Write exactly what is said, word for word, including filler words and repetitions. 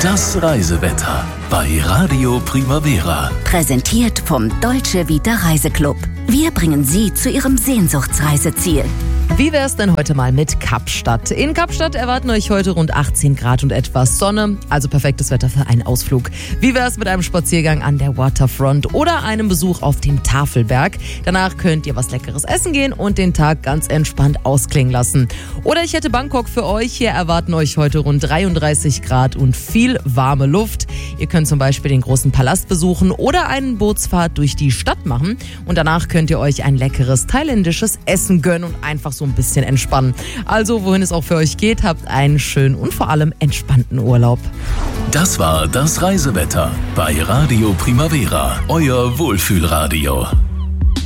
Das Reisewetter bei Radio Primavera. Präsentiert vom Deutsche Vita Reiseclub. Wir bringen Sie zu Ihrem Sehnsuchtsreiseziel. Wie wär's denn heute mal mit Kapstadt? In Kapstadt erwarten euch heute rund achtzehn Grad und etwas Sonne, also perfektes Wetter für einen Ausflug. Wie wär's mit einem Spaziergang an der Waterfront oder einem Besuch auf dem Tafelberg? Danach könnt ihr was Leckeres essen gehen und den Tag ganz entspannt ausklingen lassen. Oder ich hätte Bangkok für euch. Hier erwarten euch heute rund dreiunddreißig Grad und viel warme Luft. Ihr könnt zum Beispiel den großen Palast besuchen oder eine Bootsfahrt durch die Stadt machen. Und danach könnt ihr euch ein leckeres thailändisches Essen gönnen und einfach so ein bisschen entspannen. Also, wohin es auch für euch geht, habt einen schönen und vor allem entspannten Urlaub. Das war das Reisewetter bei Radio Primavera, euer Wohlfühlradio.